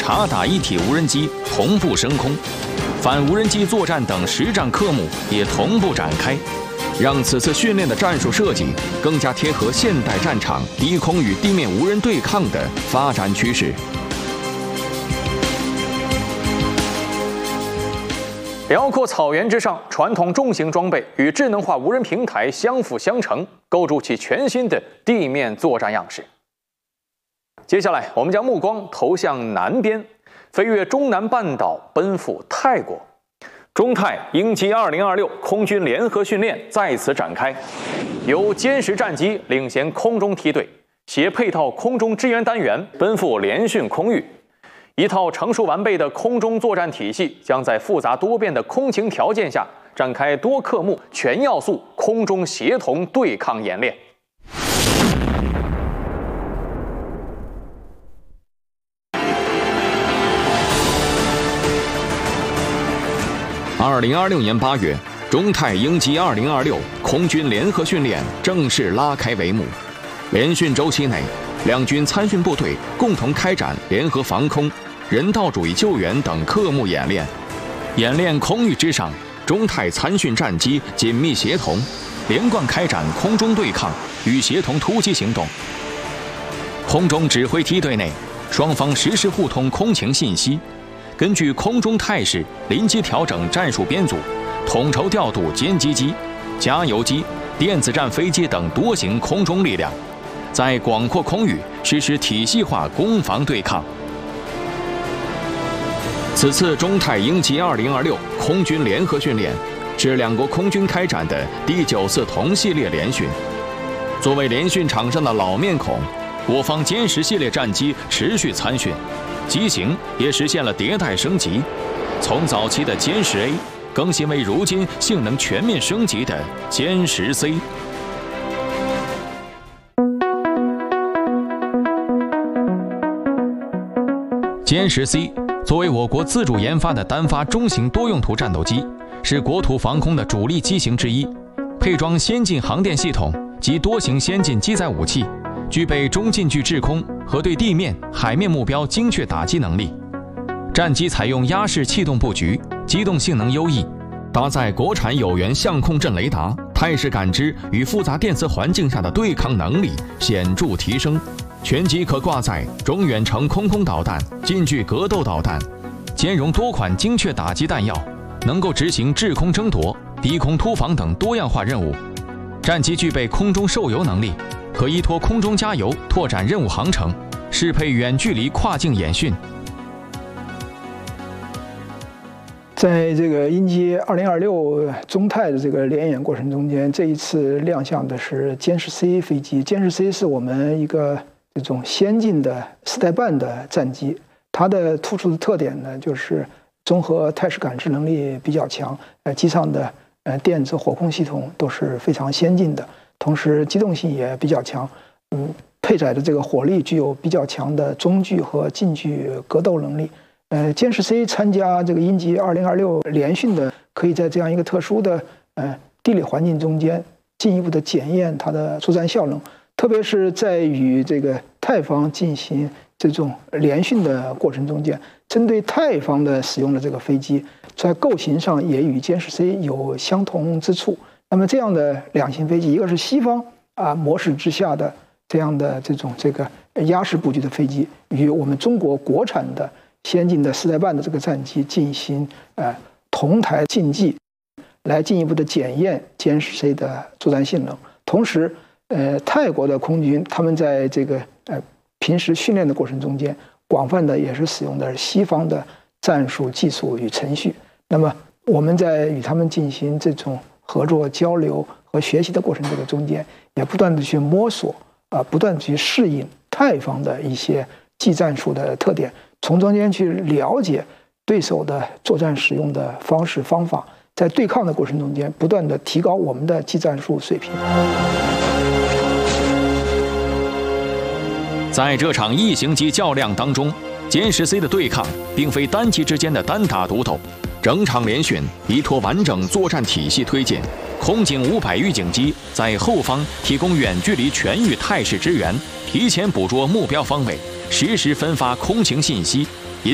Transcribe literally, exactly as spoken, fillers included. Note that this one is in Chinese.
察打一体无人机同步升空，反无人机作战等实战科目也同步展开，让此次训练的战术设计更加贴合现代战场低空与地面无人对抗的发展趋势。 辽阔草原之上，传统重型装备与智能化无人平台相辅相成，构筑起全新的地面作战样式。接下来，我们将目光投向南边，飞越中南半岛，奔赴泰国。中泰鹰击二零二六空军联合训练在此展开，由歼十战机领衔空中梯队，携配套空中支援单元奔赴联训空域。一套成熟完备的空中作战体系将在复杂多变的空情条件下展开多科目、全要素空中协同对抗演练。 二零二六年八月，中泰鹰击二零二六空军联合训练正式拉开帷幕。联训周期内，两军参训部队共同开展联合防空、人道主义救援等科目演练。演练空域之上，中泰参训战机紧密协同，连贯开展空中对抗与协同突击行动。空中指挥梯队内，双方实时互通空情信息，根据空中态势临机调整战术编组，统筹调度歼击机、加油机、电子战飞机等多型空中力量，在广阔空域实施体系化攻防对抗。此次中泰鹰击二零二六空军联合训练是两国空军开展的第九次同系列联训。作为联训场上的老面孔，我方歼十系列战机持续参训，机型也实现了迭代升级，从早期的歼十 A 更新为如今性能全面升级的歼十 C。歼十 C 作为我国自主研发的单发中型多用途战斗机，是国土防空的主力机型之一，配装先进航电系统及多型先进机载武器，具备中近距制空和对地面、海面目标精确打击能力。战机采用鸭式气动布局，机动性能优异，搭载国产有源相控阵雷达，态势感知与复杂电磁环境下的对抗能力显著提升。全机可挂载中远程空空导弹、近距格斗导弹，兼容多款精确打击弹药，能够执行制空争夺、低空突防等多样化任务。战机具备空中受油能力，可依托空中加油拓展任务航程，适配远距离跨境演训。 在这个鹰击二零二六中泰的这个联演过程中间，这一次亮相的是歼十 C 飞机。歼十 C 是我们一个这种先进的四代半的战机，它的突出的特点呢，就是综合态势感知能力比较强，呃，机上的呃电子火控系统都是非常先进的，同时机动性也比较强，嗯，配载的这个火力具有比较强的中距和近距格斗能力。呃，歼十 C 参加这个鹰击二零二六联训的，可以在这样一个特殊的呃地理环境中间，进一步的检验它的作战效能。特别是在与这个泰方进行这种联训的过程中间，针对泰方的使用的这个飞机，在构型上也与歼十 C 有相同之处。那么这样的两型飞机，一个是西方啊模式之下的这样的这种这个鸭式布局的飞机，与我们中国国产的先进的四代半的这个战机进行呃同台竞技，来进一步的检验歼十 C 的作战性能。同时，呃，泰国的空军他们在这个呃平时训练的过程中间，广泛的也是使用的西方的战术技术与程序。那么我们在与他们进行这种合作交流和学习的过程这个中间，也不断的去摸索啊、呃，不断地去适应泰方的一些技战术的特点，从中间去了解对手的作战使用的方式方法，在对抗的过程中间，不断的提高我们的技战术水平。 在这场异形级较量当中，歼十 C 的对抗并非单机之间的单打独斗，整场联训依托完整作战体系推进，空警五百预警机在后方提供远距离全域态势支援，提前捕捉目标方位，实时分发空情信息，